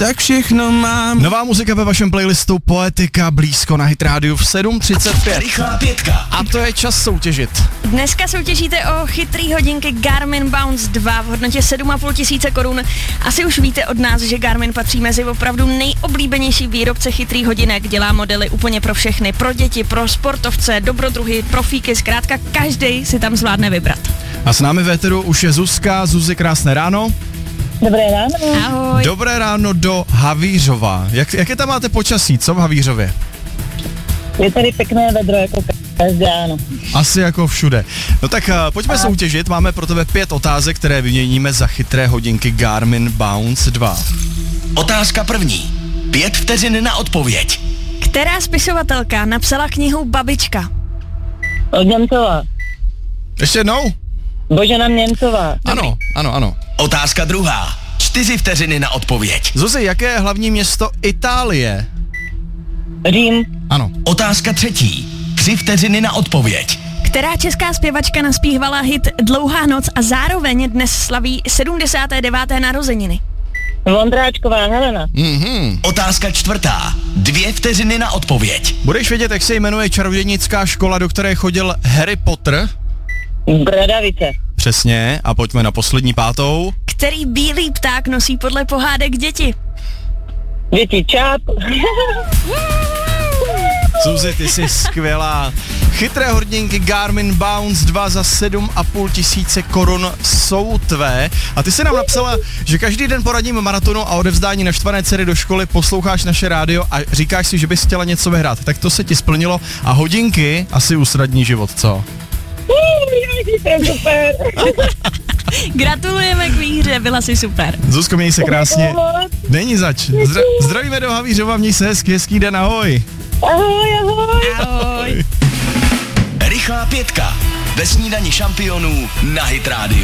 tak všechno mám. Nová muzika ve vašem playlistu Poetika blízko na Hit Radio v 7:35. Rychlá pětka. A to je čas soutěžit. Dneska soutěžíte o chytrý hodinky Garmin Bounce 2 v hodnotě 7,5 tisíce korun. Asi už víte od nás, že Garmin patří mezi opravdu nejoblíbenější výrobce chytrých hodinek. Dělá modely úplně pro všechny, pro děti, pro sportovce, dobrodruhy, profíky, zkrátka každej si tam zvládne vybrat. A s námi v éteru už je Zuzka. Zuzi, krásné ráno. Dobré ráno. Ahoj. Dobré ráno do Havířova. Jaké tam máte počasí, co v Havířově? Je tady pěkné vedro jako každé ráno. Asi jako všude. No tak pojďme soutěžit, máme pro tebe 5 otázek, které vyměníme za chytré hodinky Garmin Bounce 2. Otázka první. 5 vteřin na odpověď. Která spisovatelka napsala knihu Babička? Od Němcová. Ještě jednou? Božena Němcová. Ano. Otázka druhá. 4 vteřiny na odpověď. Zuzi, jaké je hlavní město Itálie? Řím. Ano. Otázka třetí. 3 vteřiny na odpověď. Která česká zpěvačka naspívala hit Dlouhá noc a zároveň dnes slaví 79. narozeniny? Vondráčková Helena. Otázka čtvrtá. 2 vteřiny na odpověď. Budeš vědět, jak se jmenuje čarodějnická škola, do které chodil Harry Potter? Bradavice. Přesně, a pojďme na poslední 5. Který bílý pták nosí podle pohádek děti? Děti čáp. Zuzi, ty jsi skvělá. Chytré hodinky Garmin Bounce 2 za 7,5 tisíce korun jsou tvé. A ty jsi nám napsala, že každý den po ranním maratonu a odevzdání naštvané dcery do školy posloucháš naše rádio a říkáš si, že bys chtěla něco vyhrát. Tak to se ti splnilo a hodinky asi usnadní život, co? To je super. Gratulujeme k výhře, byla si super. Zuzko, měj se krásně. Není zač. Zdravíme do Havířova, měj se hezký den, ahoj. Ahoj. Rychlá pětka. Ve snídani šampionů na Hit Radio.